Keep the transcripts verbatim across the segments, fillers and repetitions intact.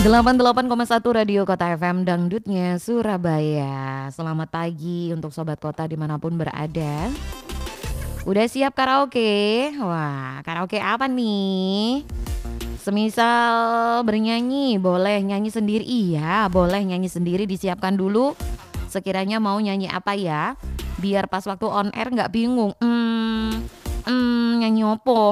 delapan puluh delapan koma satu Radio Kota F M Dangdutnya Surabaya. Selamat pagi untuk Sobat Kota dimanapun berada. Udah siap karaoke? Wah, karaoke apa nih? Semisal bernyanyi, boleh nyanyi sendiri? Iya, boleh nyanyi sendiri, disiapkan dulu. Sekiranya mau nyanyi apa ya? Biar pas waktu on air gak bingung. Hmm, hmm nyanyi opo?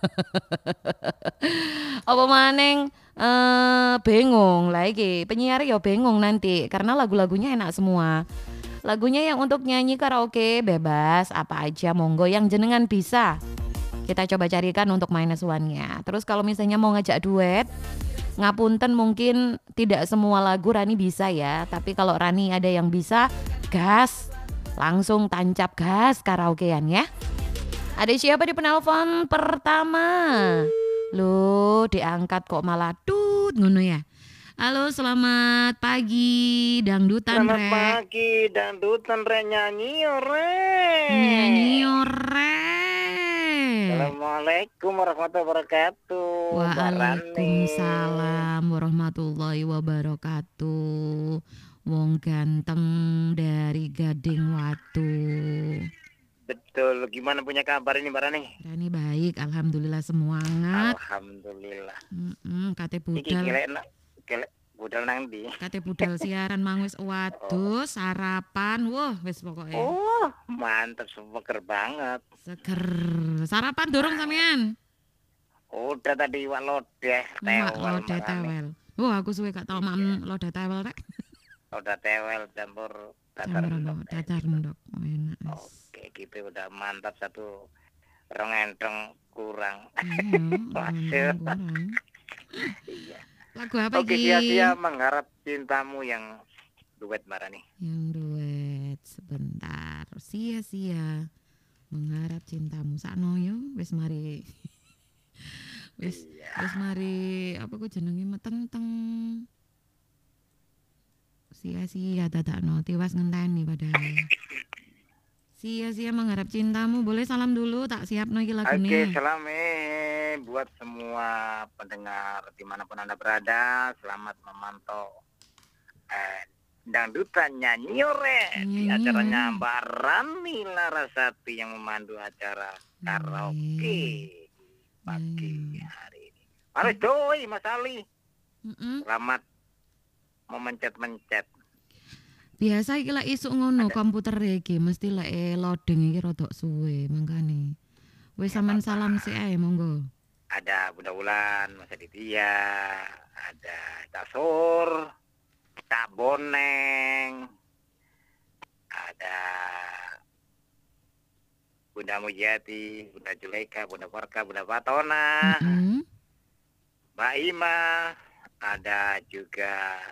Apa maneng eh bingung lah iki. Penyiar ya bingung nanti karena lagu-lagunya enak semua. Lagunya yang untuk nyanyi karaoke bebas apa aja monggo yang jenengan bisa. Kita coba carikan untuk minus one-nya. Terus kalau misalnya mau ngajak duet, ngapunten mungkin tidak semua lagu Rani bisa ya. Tapi kalau Rani ada yang bisa, gas. Langsung tancap gas karaokean ya. Ada siapa di penelpon pertama? Loh, diangkat kok malah tut ngono ya. Halo, selamat pagi dangdutan Selamat rek. pagi dangdutan rek nyanyi ore. Nyanyi ore. Assalamualaikum warahmatullahi wabarakatuh. Waalaikumsalam warahmatullahi wabarakatuh. Wong ganteng dari Gading Watu. Betul, gimana punya kabar ini Mbak Rani? Rani baik, alhamdulillah semangat. Alhamdulillah. Mm-mm, kate Iki budal. kelek nak, kelek budal nang ndi? Kate budal siaran mang wis waduh, sarapan, wah wis pokoknya. Oh, mantap, seger banget. Seger. Sarapan dorong sampean? Udah tadi wak lodeh, Wak tewel lodeh Mbak Rani. tewel. Wah, aku suwe gak tau mam lodeh tewel rek. Udah tewel campur datar Campur endok. apa? Datar endok. Oh, enak. Mas. Oke, gitu udah mantap satu rong entong kurang. Iya, Masuk. kurang. Iya. Lagu apa Oke, iki? sia-sia mengharap cintamu yang duet Mbak Rani. Yang duet sebentar. Sia-sia mengharap cintamu. Sakno yo wis mari. Wis Iya. wis mari apa ku jenenge meteng-teng. Sia-sia dadakno tiwas ngenteni padahal. Sia-sia mengharap cintamu. Boleh salam dulu tak siapno iki lagune. Oke, salam eh buat semua pendengar dimanapun Anda berada. Selamat memantau eh, dangdutan nyanyi ore di Nyanyi. acaranya Mbak Rani Larasati yang memandu acara karaoke pagi Nyanyi. hari ini. Halo doi Mas Ali. Mm-mm. Selamat memencet-mencet. Biasa iki lek isuk ngono Ada. komputer iki mesti lek eh, loading iki rodok suwe mangkane. Wis sampean salam sik ae monggo. Ada Bunda Wulan, Mas Aditya, ada Cak Sur, Cak Boneng, ada Bunda Mujati, Bunda Juleka, Bunda Warka, Bunda Fatona, Mm-mm. Mbak Ima, ada juga